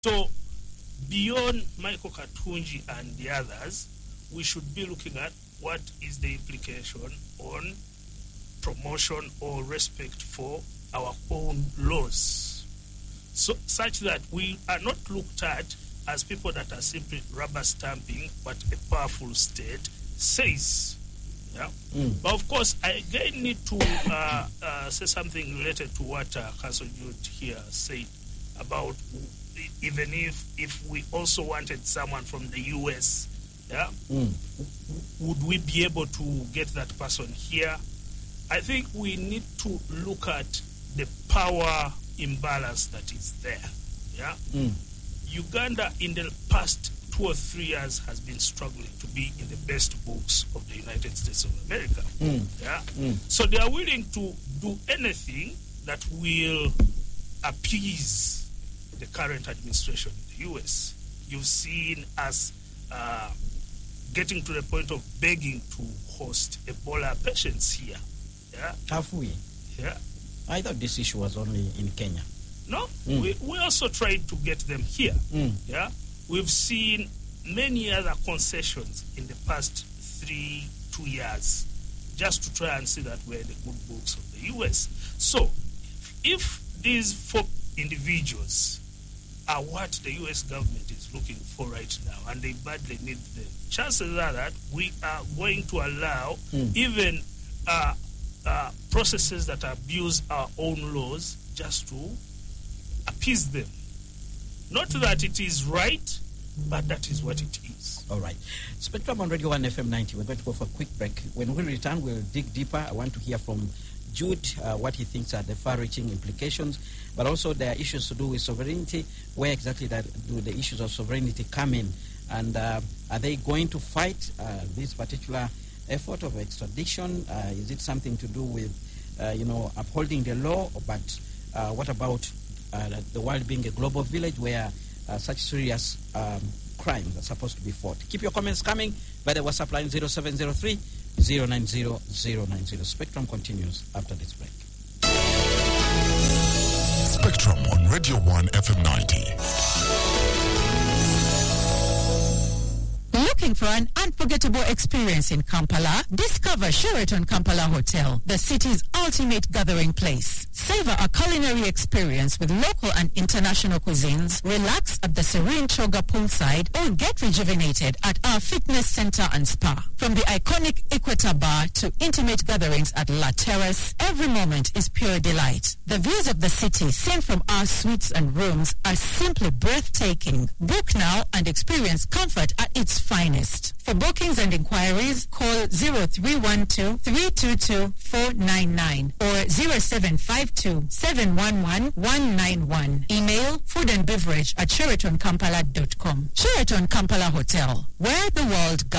So beyond Michael Katunji and the others, we should be looking at what is the implication on promotion or respect for our own laws, so such that we are not looked at as people that are simply rubber stamping what a powerful state says. Yeah? But of course, I again need to say something related to what Council Jude here said about even if we also wanted someone from the US, yeah, would we be able to get that person here? I think we need to look at the power imbalance that is there. Yeah, Uganda in the past 2 or 3 years has been struggling to be in the best books of the United States of America. So they are willing to do anything that will appease the current administration in the US. You've seen us getting to the point of begging to host Ebola patients here. Yeah. Have we? Yeah. I thought this issue was only in Kenya. No, we also tried to get them here. Yeah, we've seen many other concessions in the past 2 years just to try and see that we're in the good books of the US. So, if these 4 individuals are what the US government is looking for right now, and they badly need them, chances are that we are going to allow even processes that abuse our own laws just to appease them. Not that it is right, but that is what it is. All right. Spectrum on Radio 1 FM 90. We're going to go for a quick break. When we return, we'll dig deeper. I want to hear from Jude what he thinks are the far-reaching implications, but also there are issues to do with sovereignty. Where exactly do the issues of sovereignty come in? And are they going to fight this particular effort of extradition? Is it something to do with, upholding the law? But what about the world being a global village where such serious crimes are supposed to be fought? Keep your comments coming by the WhatsApp line 0703 090 090. Spectrum continues after this break. Spectrum on Radio 1 FM 90. Looking for an unforgettable experience in Kampala? Discover Sheraton Kampala Hotel, the city's ultimate gathering place. Savor a culinary experience with local and international cuisines, relax at the serene Choga poolside, or get rejuvenated at our fitness center and spa. From the iconic Equator Bar to intimate gatherings at La Terrace, every moment is pure delight. The views of the city seen from our suites and rooms are simply breathtaking. Book now and experience comfort at its finest. For bookings and inquiries, call 0312-322-499 or 0752-711-191. Email foodandbeverage@SheratonKampala.com. Sheraton Kampala Hotel, where the world goes.